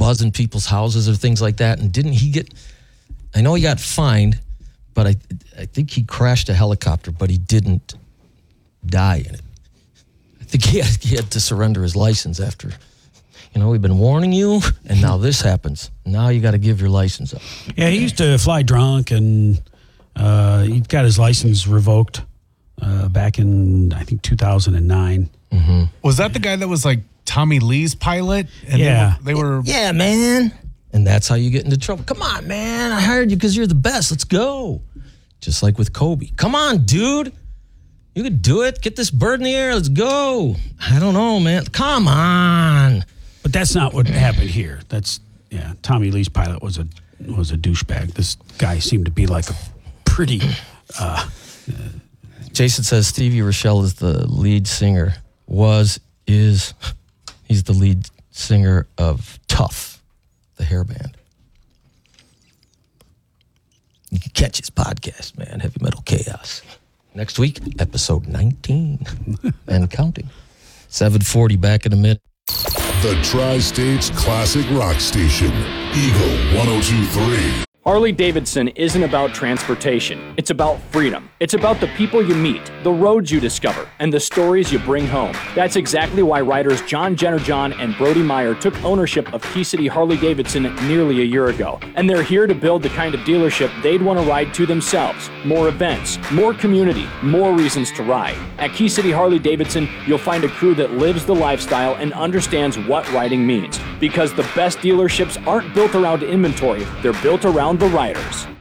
buzzing people's houses or things like that. And didn't he get, I know he got fined, but I think he crashed a helicopter, but he didn't die in it. I think he had to surrender his license after, we've been warning you, and now this happens. Now you got to give your license up. Yeah, he used to fly drunk, and he got his license revoked back in, I think, 2009. Mm-hmm. Was that the guy that was like Tommy Lee's pilot? And yeah. They were. Yeah, man. And that's how you get into trouble. Come on, man. I hired you because you're the best. Let's go. Just like with Kobe. Come on, dude. You could do it. Get this bird in the air. Let's go. I don't know, man. Come on. But that's not what happened here. Tommy Lee's pilot was a douchebag. This guy seemed to be like a pretty... Jason says Stevie Rochelle is the lead singer. He's the lead singer of Tough, the hair band. You can catch his podcast, man, Heavy Metal Chaos. Next week, episode 19 and counting. 7:40, back in a minute. The Tri-States Classic Rock Station, Eagle 102.3. Harley-Davidson isn't about transportation. It's about freedom. It's about the people you meet, the roads you discover, and the stories you bring home. That's exactly why riders John Jennerjohn and Brody Meyer took ownership of Key City Harley-Davidson nearly a year ago. And they're here to build the kind of dealership they'd want to ride to themselves. More events, more community, more reasons to ride. At Key City Harley-Davidson, you'll find a crew that lives the lifestyle and understands what riding means. Because the best dealerships aren't built around inventory, they're built around the riders.